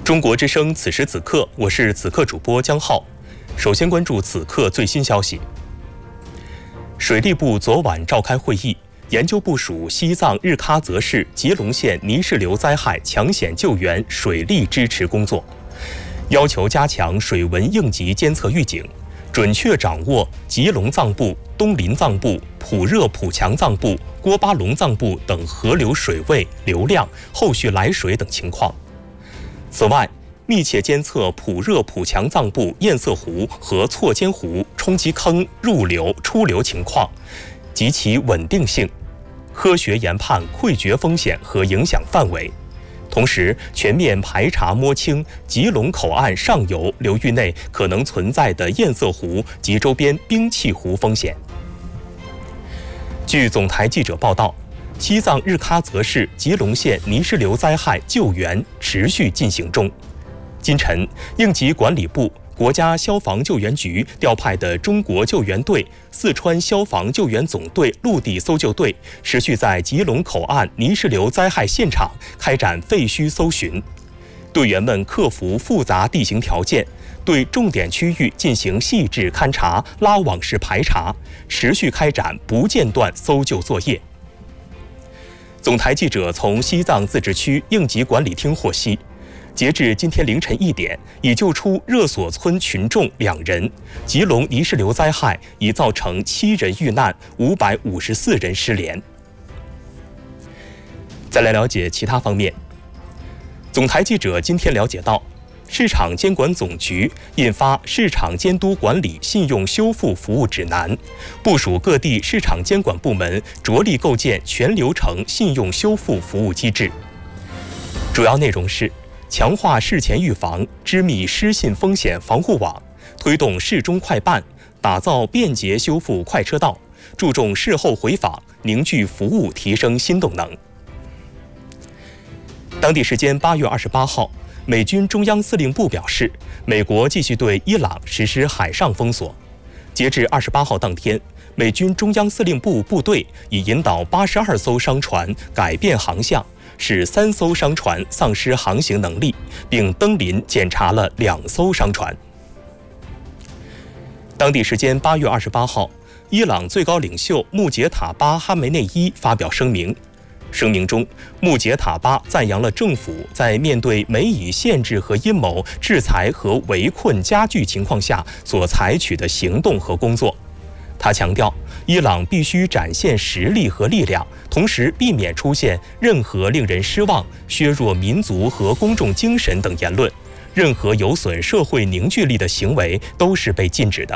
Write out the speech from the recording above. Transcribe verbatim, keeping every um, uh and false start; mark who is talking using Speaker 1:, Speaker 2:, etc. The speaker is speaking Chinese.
Speaker 1: 中国之声此时此刻，我是此刻主播江浩。首先关注此刻最新消息。水利部昨晚召开会议，研究部署西藏日喀则市吉隆县泥石流灾害抢险救援水利支持工作，要求加强水文应急监测预警，准确掌握吉隆藏布、东林藏布、普热普强藏布、郭巴隆藏布等河流水位、流量、后续来水等情况。此外，密切监测普热普强藏布堰塞湖和错间湖冲积坑入流出流情况及其稳定性，科学研判溃决风险和影响范围，同时全面排查摸清吉隆口岸上游流域内可能存在的堰塞湖及周边冰碛湖风险。据总台记者报道，西藏日喀则市吉隆县泥石流灾害救援持续进行中。今晨，应急管理部、国家消防救援局调派的中国救援队、四川消防救援总队陆地搜救队持续在吉隆口岸泥石流灾害现场开展废墟搜寻。队员们克服复杂地形条件，对重点区域进行细致勘察、拉网式排查，持续开展不间断搜救作业。总台记者从西藏自治区应急管理厅获悉，截至今天凌晨一点，已救出热所村群众两人，吉隆泥石流灾害已造成七人遇难，五百五十四人失联。再来了解其他方面，总台记者今天了解到，市场监管总局印发《市场监督管理信用修复服务指南》，部署各地市场监管部门着力构建全流程信用修复服务机制。主要内容是强化事前预防，织密失信风险防护网，推动事中快办，打造便捷修复快车道，注重事后回访，凝聚服务提升新动能。当地时间八月二十八号，美军中央司令部表示，美国继续对伊朗实施海上封锁。截至二十八号当天，美军中央司令部部队已引导八十二艘商船改变航向，使三艘商船丧失航行能力，并登临检查了两艘商船。当地时间八月二十八号，伊朗最高领袖穆杰塔巴哈梅内伊发表声明。声明中，穆杰塔巴赞扬了政府在面对美以限制和阴谋、制裁和围困加剧情况下所采取的行动和工作。他强调，伊朗必须展现实力和力量，同时避免出现任何令人失望、削弱民族和公众精神等言论。任何有损社会凝聚力的行为都是被禁止的。